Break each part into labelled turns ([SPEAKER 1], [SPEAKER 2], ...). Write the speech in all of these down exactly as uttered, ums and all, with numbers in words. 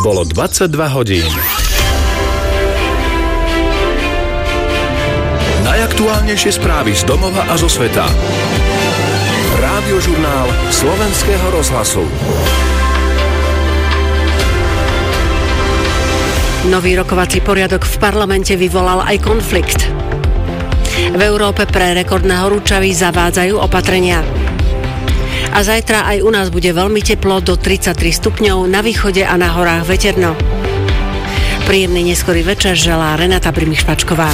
[SPEAKER 1] Bolo dvadsaťdva hodín. Najaktuálnejšie správy z domova a zo sveta. Rádiožurnál Slovenského rozhlasu.
[SPEAKER 2] Nový rokovací poriadok v parlamente vyvolal aj konflikt. V Európe pre rekordné horúčavy zavádzajú opatrenia. A zajtra aj u nás bude veľmi teplo, do tridsaťtri stupňov, na východe a na horách veterno. Príjemný neskorý večer želá Renata Brimi-Špačková.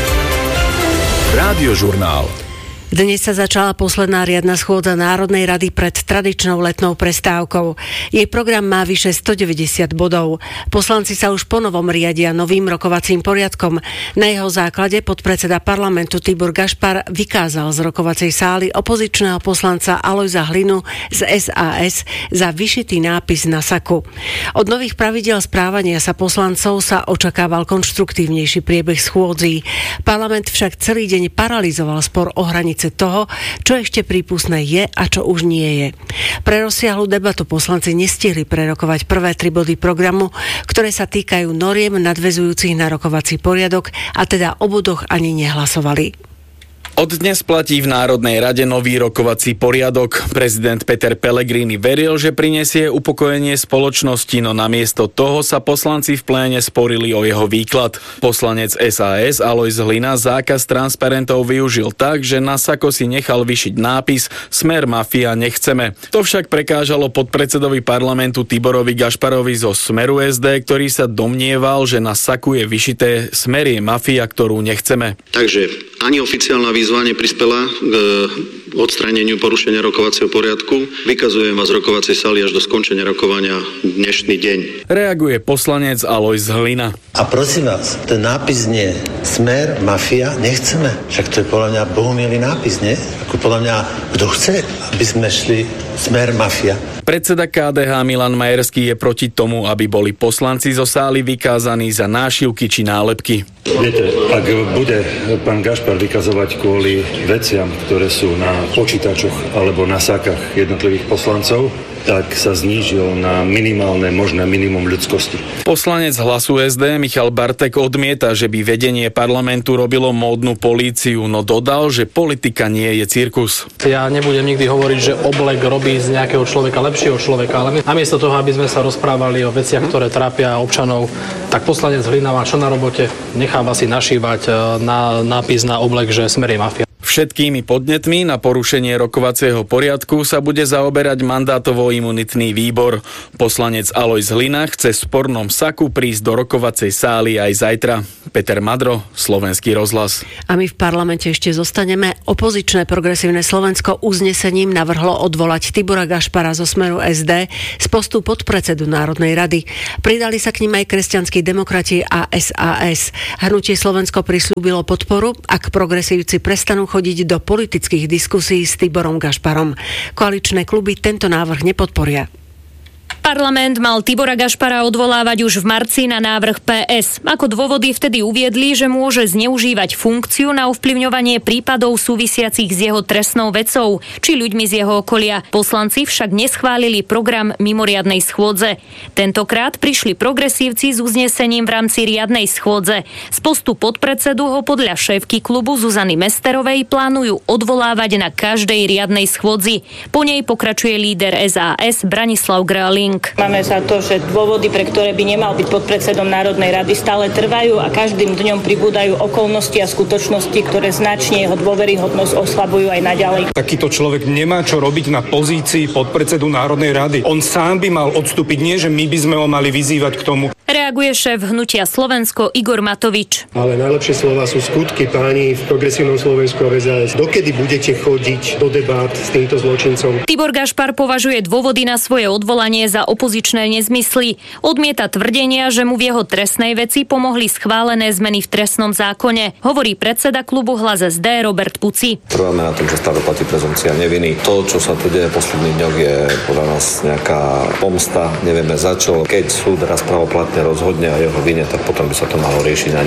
[SPEAKER 1] Rádiožurnál.
[SPEAKER 2] Dnes sa začala posledná riadna schôdza Národnej rady pred tradičnou letnou prestávkou. Jej program má vyše stodeväťdesiat bodov. Poslanci sa už ponovom riadia novým rokovacím poriadkom. Na jeho základe podpredseda parlamentu Tibor Gašpar vykázal z rokovacej sály opozičného poslanca Alojza Hlinu z es a es za vyšitý nápis na saku. Od nových pravidiel správania sa poslancov sa očakával konštruktívnejší priebeh schôdzí. Parlament však celý deň paralizoval spor o hranice toho, čo ešte prípustné je a čo už nie je. Pre rozsiahlu debatu poslanci nestihli prerokovať prvé tri body programu, ktoré sa týkajú noriem nadväzujúcich na rokovací poriadok, a teda o bodoch ani nehlasovali.
[SPEAKER 3] Od dnes platí v Národnej rade nový rokovací poriadok. Prezident Peter Pellegrini veril, že prinesie upokojenie spoločnosti, no namiesto toho sa poslanci v pléne sporili o jeho výklad. Poslanec es a es Alojz Hlina zákaz transparentov využil tak, že na sako si nechal vyšiť nápis Smer mafia nechceme. To však prekážalo podpredsedovi parlamentu Tiborovi Gašparovi zo Smeru es dé, ktorý sa domnieval, že na saku je vyšité Smer je mafia, ktorú nechceme.
[SPEAKER 4] Takže ani oficiálna výzva neprispela k odstráneniu porušenia rokovacieho poriadku. Vykazujem vás z rokovacej sály až do skončenia rokovania dnešný deň.
[SPEAKER 3] Reaguje poslanec Alojz Hlina.
[SPEAKER 5] A prosím vás, ten nápis nie Smer, mafia, nechceme. Však to je podľa mňa bohumilý nápis, nie? Ako podľa mňa, kto chce, aby sme šli Smer, mafia.
[SPEAKER 3] Predseda ká dé há Milan Majerský je proti tomu, aby boli poslanci zo sály vykázaní za nášivky či nálepky.
[SPEAKER 6] Viete, ak bude pán Gašpar vykazovať kvôli veciam, ktoré sú na počítačoch alebo na sákach jednotlivých poslancov, tak sa znížil na minimálne možné minimum ľudskosti.
[SPEAKER 3] Poslanec Hlasu es dé Michal Bartek odmieta, že by vedenie parlamentu robilo módnu políciu, no dodal, že politika nie je cirkus.
[SPEAKER 7] Ja nebudem nikdy hovoriť, že oblek robí z nejakého človeka lepšieho človeka, ale my, namiesto toho, aby sme sa rozprávali o veciach, ktoré trápia občanov, tak poslanec Hlina má čo na robote, necháva si našívať na nápis na oblek, že Smer je mafia.
[SPEAKER 3] Všetkými podnetmi na porušenie rokovacieho poriadku sa bude zaoberať mandátovo-imunitný výbor. Poslanec Alojz Hlina chce v spornom saku prísť do rokovacej sály aj zajtra. Peter Madro, Slovenský rozhlas.
[SPEAKER 2] A my v parlamente ešte zostaneme. Opozičné Progresívne Slovensko uznesením navrhlo odvolať Tibora Gašpara zo Smeru es dé z postu podpredsedu Národnej rady. Pridali sa k nim aj kresťanskí demokrati a es a es. Hnutie Slovensko prisľúbilo podporu, ak progresívci prestanú chodiť do politických diskusí s Tiborom Gašparom. Koaličné kluby tento návrh nepodporia.
[SPEAKER 8] Parlament mal Tibora Gašpara odvolávať už v marci na návrh pé es. Ako dôvody vtedy uviedli, že môže zneužívať funkciu na ovplyvňovanie prípadov súvisiacich s jeho trestnou vecou či ľuďmi z jeho okolia. Poslanci však neschválili program mimoriadnej schôdze. Tentokrát prišli progresívci s uznesením v rámci riadnej schôdze. Z postu podpredsedu ho podľa šéfky klubu Zuzany Mesterovej plánujú odvolávať na každej riadnej schôdzi. Po nej pokračuje líder es a es Branislav Gröling.
[SPEAKER 9] Máme za to, že dôvody, pre ktoré by nemal byť podpredsedom Národnej rady, stále trvajú a každým dňom pribúdajú okolnosti a skutočnosti, ktoré značne jeho dôveryhodnosť oslabujú aj naďalej.
[SPEAKER 10] Takýto človek nemá čo robiť na pozícii podpredsedu Národnej rady. On sám by mal odstúpiť, nie že my by sme ho mali vyzývať k tomu.
[SPEAKER 8] Reaguje šéf Hnutia Slovensko Igor Matovič.
[SPEAKER 11] Ale najlepšie slova sú skutky, páni v Progresívnom Slovensku a es a es. Dokedy budete chodiť do debát s týmto zločincom?
[SPEAKER 8] Tibor Gašpar považuje dôvody na svoje odvolanie za opozičné nezmysly. Odmieta tvrdenia, že mu v jeho trestnej veci pomohli schválené zmeny v trestnom zákone. Hovorí predseda klubu Hlas es dé Robert Puci.
[SPEAKER 12] Trváme na tom, že stále platí prezumpcia neviny. To, čo sa tu deje v posledných dňoch, je podľa nás nejaká pomsta. Nevieme za čo. Keď súd raz pravoplatne rozhodne a jeho vine, tak potom by sa to malo riešiť a nie dnes.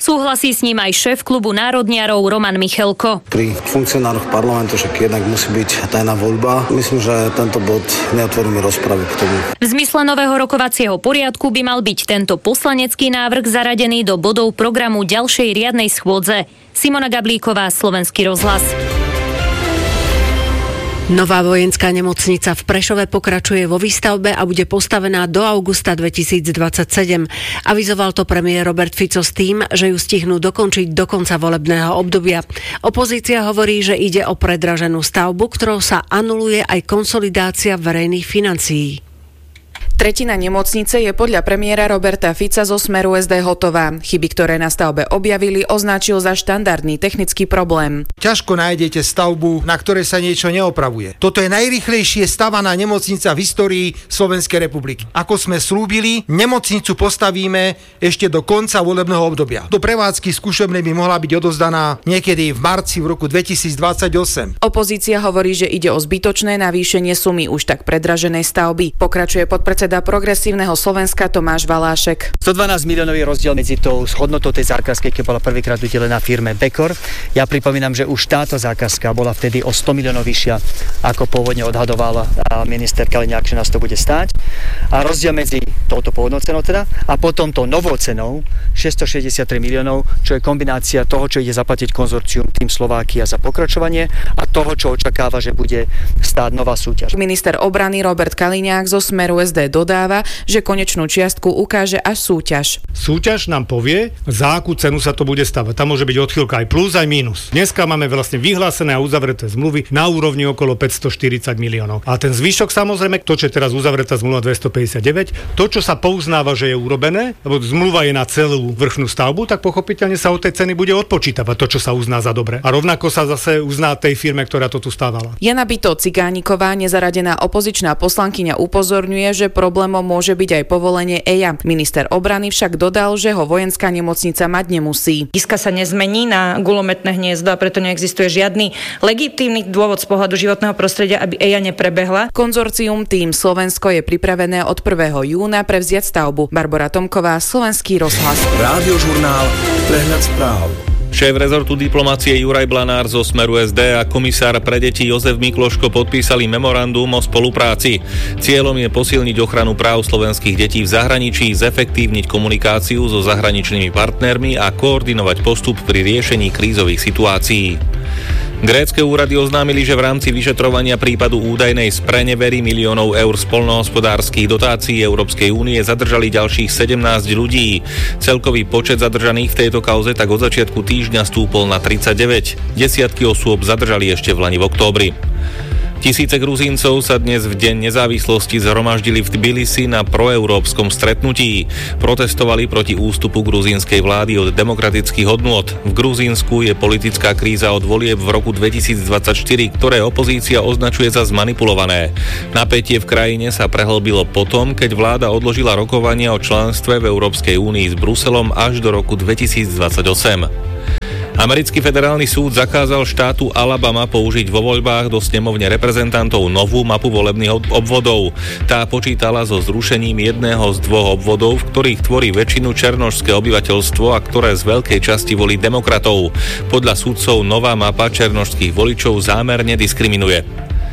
[SPEAKER 8] Súhlasí s ním aj šéf klubu národniarov Roman Michelko.
[SPEAKER 13] Pri funkcionároch parlamentu však jednak musí byť tajná voľba. Myslím, že tento bod neotvoríme rozpravy k tomu.
[SPEAKER 8] V zmysle nového rokovacieho poriadku by mal byť tento poslanecký návrh zaradený do bodov programu ďalšej riadnej schôdze. Simona Gablíková, Slovenský rozhlas.
[SPEAKER 2] Nová vojenská nemocnica v Prešove pokračuje vo výstavbe a bude postavená do augusta dvetisícdvadsaťsedem. Avizoval to premiér Robert Fico s tým, že ju stihnú dokončiť do konca volebného obdobia. Opozícia hovorí, že ide o predraženú stavbu, ktorou sa anuluje aj konsolidácia verejných financií.
[SPEAKER 14] Tretina nemocnice je podľa premiéra Roberta Fica zo Smeru es dé hotová. Chyby, ktoré na stavbe objavili, označil za štandardný technický problém.
[SPEAKER 15] Ťažko nájdete stavbu, na ktorej sa niečo neopravuje. Toto je najrýchlejšie stavaná nemocnica v histórii Slovenskej republiky. Ako sme slúbili, nemocnicu postavíme ešte do konca volebného obdobia. Do prevádzky skúšobnej by mohla byť odovzdaná niekedy v marci v roku dvetisícdvadsaťosem.
[SPEAKER 14] Opozícia hovorí, že ide o zbytočné navýšenie sumy už tak predraženej stavby. Pokračuje podpredseda Progresívneho Slovenska Tomáš Valášek.
[SPEAKER 16] sto dvanásť miliónov je rozdiel medzi tou hodnotou tej zákazky, keď bola prvýkrát udelená firme Bekor. Ja pripomínam, že už táto zákazka bola vtedy o sto miliónov vyššia, ako pôvodne odhadoval minister Kaliňák, že nás to bude stáť. A rozdiel medzi touto pôvodnou cenou teda a potom tou novou cenou šesťstošesťdesiattri miliónov, čo je kombinácia toho, čo ide zaplatiť konzorcium Tým Slovákia za pokračovanie a toho, čo očakáva, že bude stáť nová súťaž.
[SPEAKER 14] Minister obrany Robert Kaliňák zo Smeru es dé dodáva, že konečnú čiastku ukáže až súťaž.
[SPEAKER 17] Súťaž nám povie, za akú cenu sa to bude stavať. Tam môže byť odchýlka aj plus, aj mínus. Dneska máme vlastne vyhlásené a uzavreté zmluvy na úrovni okolo päťstoštyridsať miliónov. A ten zvyšok samozrejme, to, čo je teraz uzavretá zmluva dvestopäťdesiatdeväť, to, čo sa pouznáva, že je urobené, lebo zmluva je na celú vrchnú stavbu, tak pochopiteľne sa od tej ceny bude odpočítavať to, čo sa uzná za dobre. A rovnako sa zase uzná tej firme, ktorá to tu stávala.
[SPEAKER 14] Jana Bito Cigániková, nezaradená opozičná poslankyňa, upozorňuje, že problémom môže byť aj povolenie é í á. Minister obrany však dodal, že ho vojenská nemocnica mať nemusí.
[SPEAKER 18] Iska sa nezmení na guľometné hniezdo a preto neexistuje žiadny legitímny dôvod z pohľadu životného prostredia, aby é í á neprebehla.
[SPEAKER 14] Konzorcium Tým Slovensko je pripravené od prvého júna prevziať stavbu. Barbora Tomková, Slovenský rozhlas.
[SPEAKER 1] Rádiožurnál, prehľad správ.
[SPEAKER 19] Šéf rezortu diplomacie Juraj Blanár zo Smeru es dé a komisár pre deti Jozef Mikloško podpísali memorandum o spolupráci. Cieľom je posilniť ochranu práv slovenských detí v zahraničí, zefektívniť komunikáciu so zahraničnými partnermi a koordinovať postup pri riešení krízových situácií. Grécke úrady oznámili, že v rámci vyšetrovania prípadu údajnej sprenevery miliónov eur z poľnohospodárskych dotácií Európskej únie zadržali ďalších sedemnásť ľudí. Celkový počet zadržaných v tejto kauze tak od začiatku týždňa stúpol na tridsaťdeväť. Desiatky osôb zadržali ešte v lani v októbri. Tisíce Gruzíncov sa dnes v deň nezávislosti zhromaždili v Tbilisi na proeurópskom stretnutí. Protestovali proti ústupu gruzínskej vlády od demokratických hodnôt. V Gruzínsku je politická kríza od volieb v roku dvetisícdvadsaťštyri, ktoré opozícia označuje za zmanipulované. Napätie v krajine sa prehlbilo potom, keď vláda odložila rokovania o členstve v Európskej únii s Bruselom až do roku dvetisícdvadsaťosem. Americký federálny súd zakázal štátu Alabama použiť vo voľbách do snemovne reprezentantov novú mapu volebných obvodov. Tá počítala so zrušením jedného z dvoch obvodov, v ktorých tvorí väčšinu černošské obyvateľstvo a ktoré z veľkej časti volí demokratov. Podľa súdcov nová mapa černošských voličov zámerne diskriminuje.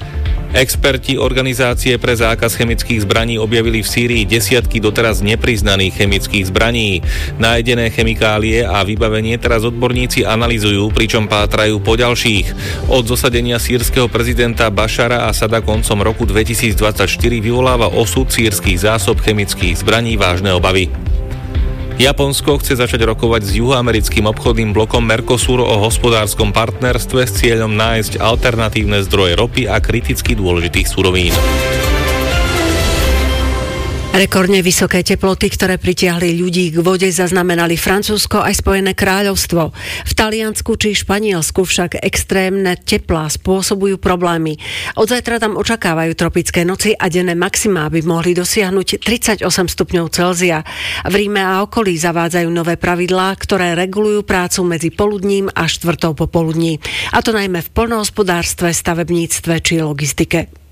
[SPEAKER 19] Experti Organizácie pre zákaz chemických zbraní objavili v Sýrii desiatky doteraz nepriznaných chemických zbraní. Nájdené chemikálie a vybavenie teraz odborníci analyzujú, pričom pátrajú po ďalších. Od zosadenia sýrskeho prezidenta Bašara Asada koncom roku dvetisícdvadsaťštyri vyvoláva osud sýrskych zásob chemických zbraní vážne obavy. Japonsko chce začať rokovať s juhoamerickým obchodným blokom Mercosur o hospodárskom partnerstve s cieľom nájsť alternatívne zdroje ropy a kriticky dôležitých surovín.
[SPEAKER 2] Rekordne vysoké teploty, ktoré pritiahli ľudí k vode, zaznamenali Francúzsko aj Spojené kráľovstvo. V Taliansku či Španielsku však extrémne teplá spôsobujú problémy. Od zajtra tam očakávajú tropické noci a denné maximá by mohli dosiahnuť tridsaťosem stupňov Celzia. V Ríme a okolí zavádzajú nové pravidlá, ktoré regulujú prácu medzi poludním a štvrtou popoludní. A to najmä v poľnohospodárstve, stavebníctve či logistike.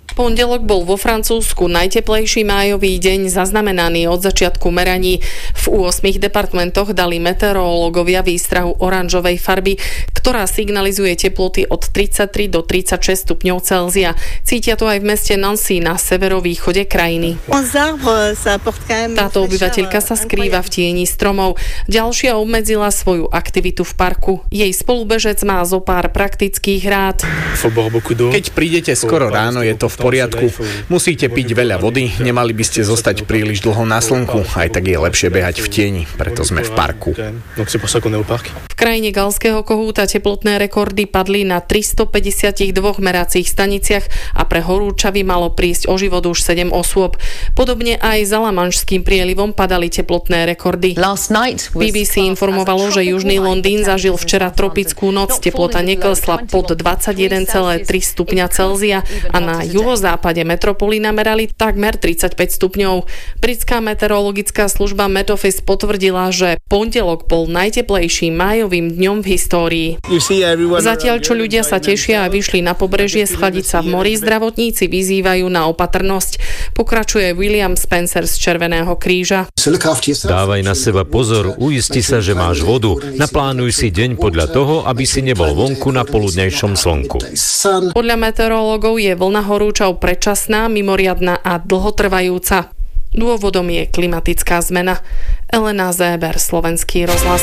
[SPEAKER 20] Pondelok bol vo Francúzsku najteplejší májový deň zaznamenaný od začiatku meraní. V ôsmich departmentoch dali meteorológovia výstrahu oranžovej farby, ktorá signalizuje teploty od tridsaťtri do tridsaťšesť stupňov Celzia. Cítia to aj v meste Nancy na severovýchode krajiny. Táto obyvateľka sa skrýva v tieni stromov. Ďalšia obmedzila svoju aktivitu v parku. Jej spolubežec má zo pár praktických rád.
[SPEAKER 21] Keď prídete skoro ráno, je to v poriadku. Musíte piť veľa vody, nemali by ste zostať príliš dlho na slnku, aj tak je lepšie behať v tieni, preto sme v parku.
[SPEAKER 20] V krajine Galského kohúta teplotné rekordy padli na tristopäťdesiatdva meracích staniciach a pre horúčavy malo prísť o život už sedem osôb. Podobne aj za Lamanšským prielivom padali teplotné rekordy. bé bé cé informovalo, že južný Londýn zažil včera tropickú noc, teplota neklesla pod dvadsaťjeden celá tri stupňa Celzia a na juhozápade metropoly namerali takmer tridsaťpäť stupňov. Britská meteorologická služba Met Office potvrdila, že pondelok bol najteplejším májovým dňom v histórii. Zatiaľ, čo ľudia sa tešia a vyšli na pobrežie schladiť sa v mori, zdravotníci vyzývajú na opatrnosť. Pokračuje William Spencer z Červeného kríža.
[SPEAKER 22] Dávaj na seba pozor, uisti sa, že máš vodu. Naplánuj si deň podľa toho, aby si nebol vonku na poludnejšom slnku.
[SPEAKER 20] Podľa meteorológov je vlna horúčav predčasná, mimoriadna a dlhotrvajúca. Dôvodom je klimatická zmena. Elena Zéber, Slovenský rozhlas.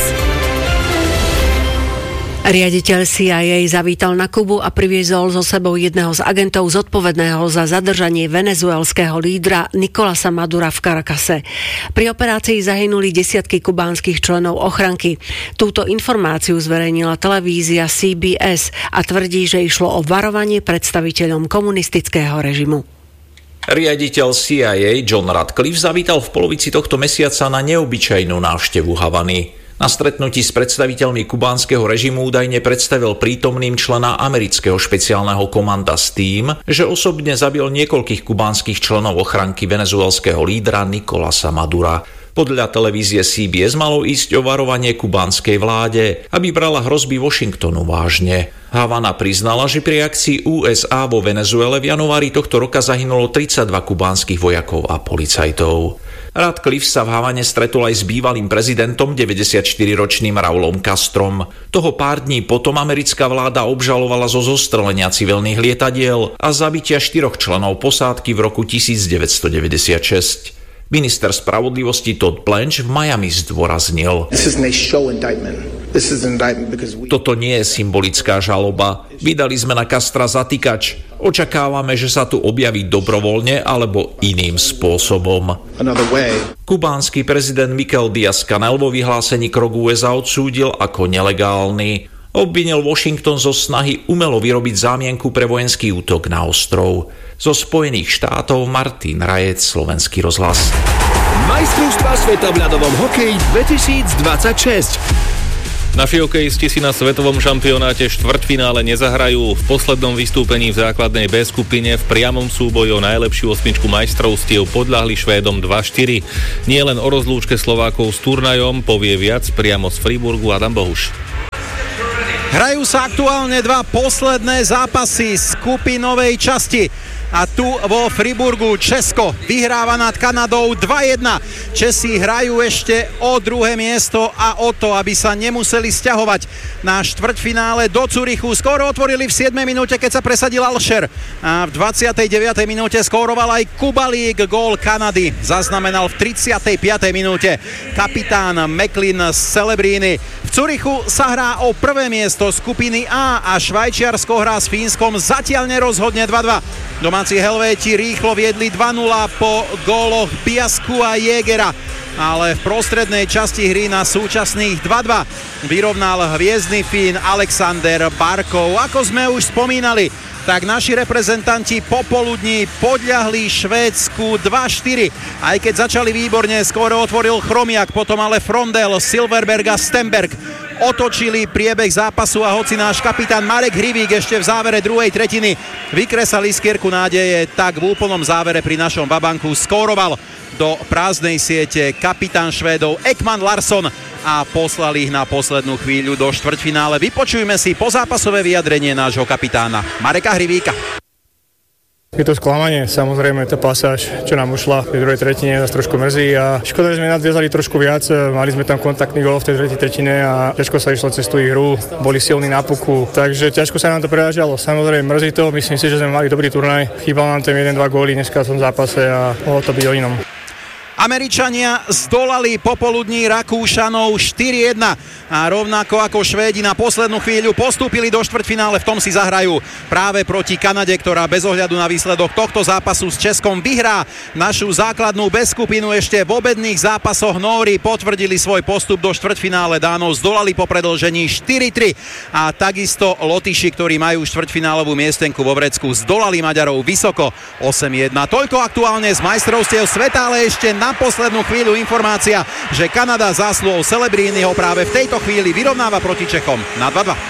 [SPEAKER 2] Riaditeľ C I A zavítal na Kubu a priviezol so sebou jedného z agentov zodpovedného za zadržanie venezuelského lídra Nicolasa Madura v Caracase. Pri operácii zahynuli desiatky kubánskych členov ochranky. Túto informáciu zverejnila televízia C B S a tvrdí, že išlo o varovanie predstaviteľom komunistického režimu.
[SPEAKER 23] Riaditeľ C I A John Ratcliffe zavítal v polovici tohto mesiaca na neobyčajnú návštevu Havany. Na stretnutí s predstaviteľmi kubánskeho režimu údajne predstavil prítomným člena amerického špeciálneho komanda s tým, že osobne zabil niekoľkých kubánskych členov ochranky venezuelského lídra Nicolasa Madura. Podľa televízie C B S malo ísť o varovanie kubánskej vláde, aby brala hrozby Washingtonu vážne. Havana priznala, že pri akcii U S A vo Venezuele v januári tohto roka zahynulo tridsaťdva kubánskych vojakov a policajtov. Ratcliffe sa v Havane stretol aj s bývalým prezidentom deväťdesiatštyriročným Raulom Castrom. Toho pár dní potom americká vláda obžalovala zo zostrelenia civilných lietadiel a zabitia štyroch členov posádky v roku devätnásťstodeväťdesiatšesť. Minister spravodlivosti Todd Blanche v Miami zdôraznil: Toto nie je symbolická žaloba. Vydali sme na Castra zatýkač. Očakávame, že sa tu objaví dobrovoľne alebo iným spôsobom. Kubánsky prezident Miguel Díaz-Canel vo vyhlásení krok U S A odsúdil ako nelegálny. Obvinil Washington zo snahy umelo vyrobiť zámienku pre vojenský útok na ostrov. Zo Spojených štátov Martin Rajec, Slovenský rozhlas.
[SPEAKER 1] Majstrovstvá sveta v ľadovom hokeji dvetisícdvadsaťšesť.
[SPEAKER 19] Naši hokejisti si na svetovom šampionáte štvrťfinále nezahrajú. V poslednom vystúpení v základnej B skupine v priamom súboji o najlepšiu osmičku majstrovstiev podľahli Švédom dva štyri. Nie len o rozlúčke Slovákov s turnajom povie viac priamo z Friburgu Adam Bohuš.
[SPEAKER 24] Hrajú sa aktuálne dva posledné zápasy skupinovej časti. A tu vo Friburgu Česko vyhráva nad Kanadou dva jedna. Česi hrajú ešte o druhé miesto a o to, aby sa nemuseli sťahovať na štvrťfinále do Curychu. Skóro otvorili v siedmej minúte, keď sa presadil Alšer. A v dvadsiatej deviatej minúte skóroval aj Kubalík, gól Kanady. Zaznamenal v tridsiatej piatej minúte kapitán McLean z Celebríny. V Curychu sa hrá o prvé miesto skupiny A a Švajčiarsko hrá s Fínskom zatiaľ nerozhodne dva dva. Domáci Helvéti rýchlo viedli dva nula po góloch Biasku a Jägera, ale v prostrednej časti hry na súčasných dva dva vyrovnal hviezdny Fín Alexander Barkov. Ako sme už spomínali, tak naši reprezentanti popoludní podľahli Švédsku dva štyri. Aj keď začali výborne, skôr otvoril Chromiak, potom ale Frondel, Silverberg a Stenberg otočili priebeh zápasu a hoci náš kapitán Marek Hrivík ešte v závere druhej tretiny vykresal iskierku nádeje, tak v úplnom závere pri našom babanku skóroval do prázdnej siete kapitán Švédov Ekman Larsson a poslali ich na poslednú chvíľu do štvrťfinále. Vypočujme si pozápasové vyjadrenie nášho kapitána Mareka Hrivíka.
[SPEAKER 4] Je to sklamanie, samozrejme tá pasáž, čo nám ušla v druhej tretine, nás trošku mrzí a škoda, že sme nadviazali trošku viac, mali sme tam kontaktný gól v tej tretej tretine a ťažko sa išlo cez tú hru, boli silní na puku, takže ťažko sa nám to prerážalo. Samozrejme mrzí to, myslím si, že sme mali dobrý turnaj, chýbal nám tam jeden dva góly dneska v tom zápase a mohlo to byť o inom.
[SPEAKER 24] Američania zdolali popoludní Rakúšanov štyri jedna a rovnako ako Švédi na poslednú chvíľu postúpili do štvrťfinále, v tom si zahrajú práve proti Kanade, ktorá bez ohľadu na výsledok tohto zápasu s Českom vyhrá našu základnú B skupinu. Ešte v obedných zápasoch Nóri potvrdili svoj postup do štvrťfinále, Dánov zdolali po predĺžení štyri tri a takisto Lotyši, ktorí majú štvrťfinálovú miestenku vo vrecku, zdolali Maďarov vysoko osem jedna. Toľko aktuálne z majstrovstiev sveta, ale ešte na poslednú chvíľu informácia, že Kanada zásluhou Celebrínyho práve v tejto chvíli vyrovnáva proti Čechom na dva dva.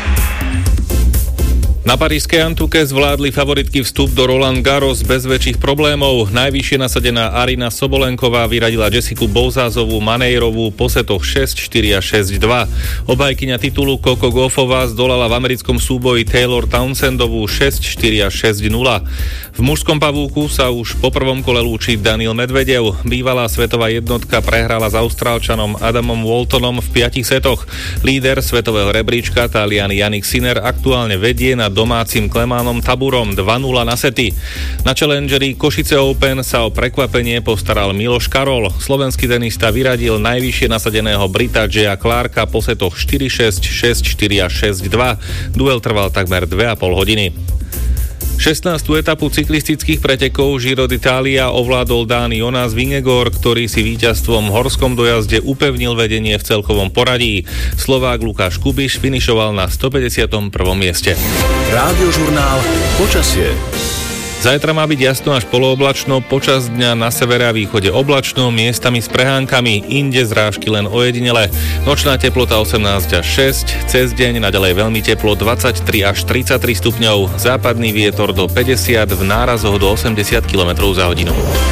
[SPEAKER 19] Na parížskej Antuke zvládli favoritky vstup do Roland Garros bez väčších problémov. Najvyššie nasadená Arina Sobolenková vyradila Jessiku Bouzázovú Maneirovú po setoch šesť štyri a šesť dva. Obhajkyňa titulu Coco Gauffová zdolala v americkom súboji Taylor Townsendovú šesť štyri a šesť nula. V mužskom pavúku sa už po prvom kole lúči Daniil Medvedev. Bývalá svetová jednotka prehrala s Austrálčanom Adamom Waltonom v piatich setoch. Líder svetového rebríčka Talian Jannik Sinner aktuálne vedie na domácim Klemánom Taburom dva nula na sety. Na Challengeri Košice Open sa o prekvapenie postaral Miloš Karol. Slovenský tenista vyradil najvyššie nasadeného Brita Jaya Clarka po setoch štyri šesť, šesť štyri a šesť dva. Duel trval takmer dve a pol hodiny. šestnástu etapu cyklistických pretekov Giro d'Italia ovládol Dán Jonas Vingegaard, ktorý si víťazstvom v horskom dojazde upevnil vedenie v celkovom poradí. Slovák Lukáš Kubiš finišoval na stopäťdesiatom prvom mieste.
[SPEAKER 1] Rádiožurnál Počasie.
[SPEAKER 19] Zajtra má byť jasno až polooblačno, počas dňa na severe a východe oblačno, miestami s prehánkami, inde zrážky len ojedinele. Nočná teplota osemnásť až šesť, cez deň naďalej veľmi teplo dvadsaťtri až tridsaťtri stupňov, západný vietor do päťdesiat, v nárazoch do osemdesiat kilometrov za hodinu.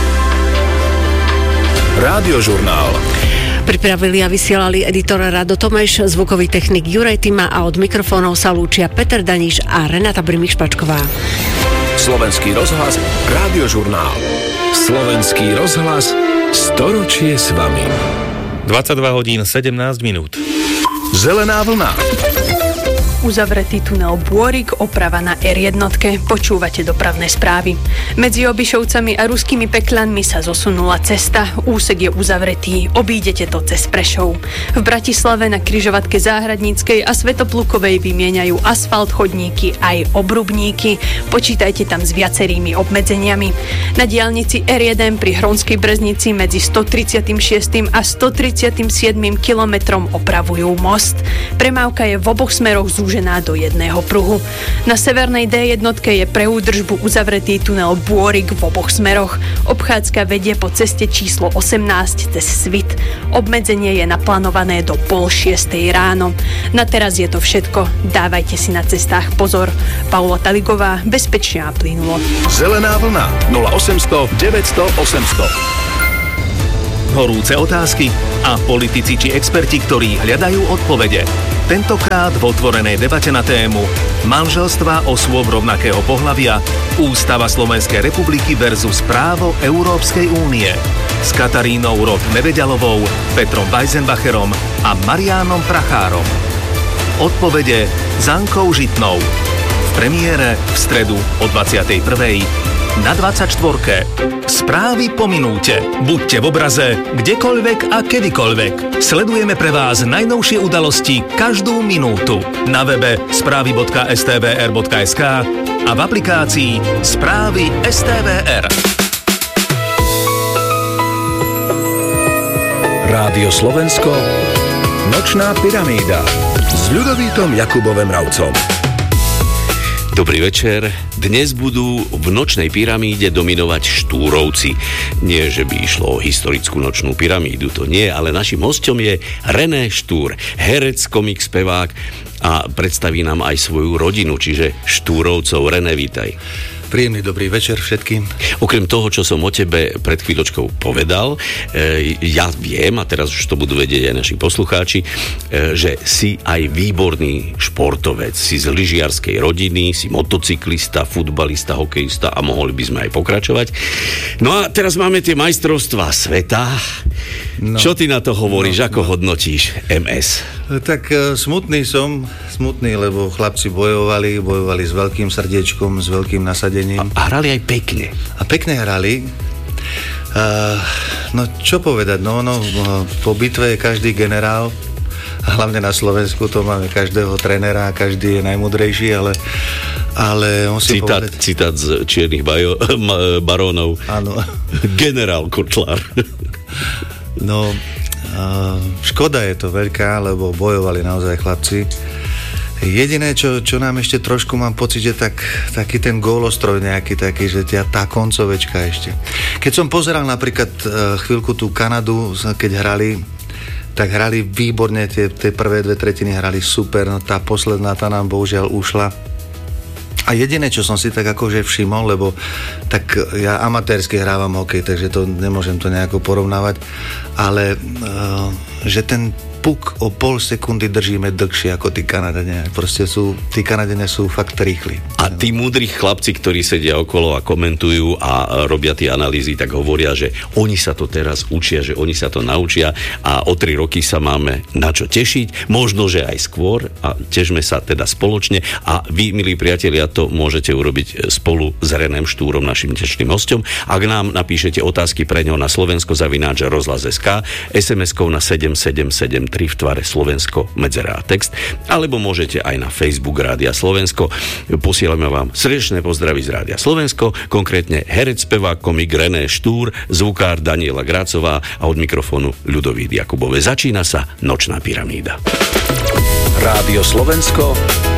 [SPEAKER 1] Rádiožurnál.
[SPEAKER 2] Pripravili a vysielali editor Rado Tomeš, zvukový technik Juraj Tima a od mikrofónov sa lúčia Peter Daniš a Renata Brimiš-Pačková.
[SPEAKER 1] Slovenský rozhlas, Rádiožurnál. Slovenský rozhlas, storočie s vami.
[SPEAKER 19] dvadsaťdva hodín sedemnásť minút.
[SPEAKER 1] Zelená vlna.
[SPEAKER 5] Uzavretý tunel Bôrik, oprava na er jedna. Počúvate dopravné správy. Medzi Obišovcami a Ruskými Pekľanmi sa zosunula cesta. Úsek je uzavretý. Obídete to cez Prešov. V Bratislave na križovatke Záhradníckej a Svätoplukovej vymieňajú asfalt, chodníky aj obrubníky. Počítajte tam s viacerými obmedzeniami. Na diaľnici er jeden pri Hronskej Breznici medzi stotridsiatym šiestym a stotridsiatym siedmym kilometrom opravujú most. Premávka je v oboch smeroch zúžená do jedného pruhu. Na severnej dé jedna je pre údržbu uzavretý tunel Bôrik v oboch smeroch. Obchádzka vedie po ceste číslo osemnásť cez Svit. Obmedzenie je naplánované do pol šiestej ráno. Na teraz je to všetko. Dávajte si na cestách pozor. Paula Taligová, bezpečne a plynulo.
[SPEAKER 1] Zelená vlna nula osemsto deväťsto osemsto. Horúce otázky a politici či experti, ktorí hľadajú odpovede. Tentokrát v otvorenej debate na tému manželstva osôb rovnakého pohlavia, Ústava Slovenskej republiky versus právo Európskej únie. S Katarínou Roth Neveďalovou, Petrom Weisenbacherom a Mariánom Prachárom. Odpovede s Ankou Žitnou. V premiére v stredu o dvadsiatej prvej na dvadsaťštvorke. Správy po minúte. Buďte v obraze, kdekoľvek a kedykoľvek. Sledujeme pre vás najnovšie udalosti každú minútu. Na webe správy bodka es té vé er bodka es ká a v aplikácii Správy es té vé er. Rádio Slovensko, Nočná pyramída s Ľudovítom Jakubom Mravcom.
[SPEAKER 6] Dobrý večer. Dnes budú v Nočnej pyramíde dominovať Štúrovci. Nie, že by išlo o historickú Nočnú pyramídu, to nie, ale našim hosťom je René Štúr, herec, komik, spevák a predstaví nám aj svoju rodinu, čiže Štúrovcov. René, vítaj.
[SPEAKER 3] Príjemný dobrý večer všetkým.
[SPEAKER 6] Okrem toho, čo som o tebe pred chvíľočkou povedal, e, ja viem, a teraz už to budú vedieť aj naši poslucháči, e, že si aj výborný športovec. Si z lyžiarskej rodiny, si motocyklista, futbalista, hokejista a mohli by sme aj pokračovať. No a teraz máme tie majstrovstvá sveta. No, čo ty na to hovoríš? No, ako no. hodnotíš em es?
[SPEAKER 3] Tak e, smutný som, smutný, lebo chlapci bojovali, bojovali s veľkým srdiečkom, s veľkým nasadením.
[SPEAKER 6] A, a hrali aj pekne.
[SPEAKER 3] A pekne hrali. Uh, no čo povedať, no, no po bitve je každý generál, hlavne na Slovensku to máme každého trénera, každý je najmudrejší, ale, ale musím
[SPEAKER 6] citát,
[SPEAKER 3] povedať...
[SPEAKER 6] Citát z Čiernych bajo, barónov.
[SPEAKER 3] Áno.
[SPEAKER 6] Generál Kotlár.
[SPEAKER 3] No, uh, škoda je to veľká, lebo bojovali naozaj chlapci. Jediné, čo, čo nám ešte trošku mám pocit, že tak, taký ten gólostroj nejaký taký, že tia, tá koncovečka ešte. Keď som pozeral napríklad uh, chvíľku tú Kanadu, keď hrali, tak hrali výborne, tie, tie prvé dve tretiny hrali super, no tá posledná, tá nám bohužiaľ ušla. A jediné, čo som si tak akože všimol, lebo tak ja amatérsky hrávam hokej, takže to nemôžem to nejako porovnávať, ale uh, že ten puk o pol sekundy držíme dlhšie ako tí Kanadania. Proste sú, tí Kanadania sú fakt rýchli.
[SPEAKER 6] A tí múdri chlapci, ktorí sedia okolo a komentujú a robia tie analýzy, tak hovoria, že oni sa to teraz učia, že oni sa to naučia a o tri roky sa máme na čo tešiť, možno, že aj skôr a tešme sa teda spoločne a vy, milí priatelia, to môžete urobiť spolu s Renem Štúrom, našim dnešným hosťom. Ak nám napíšete otázky pre ňo na slovensko zavináč rozhlas bodka es ká, es em eskou na sedem sedem sedem tri v tvare Slovensko, medzera a text, alebo môžete aj na Facebook Rádia Slovensko. Posielame vám srdečné pozdravy z Rádia Slovensko, konkrétne herec, spevák, komik René Štúr, zvukár Daniela Grácová a od mikrofónu Ľudovít Jakubové. Začína sa Nočná pyramída.
[SPEAKER 23] Rádio Slovensko,